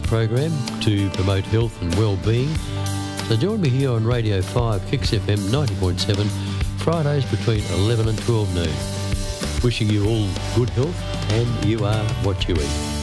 program to promote health and well-being. So join me here on Radio 5 Kicks FM 90.7, Fridays between 11 and 12 noon. Wishing you all good health, and you are what you eat.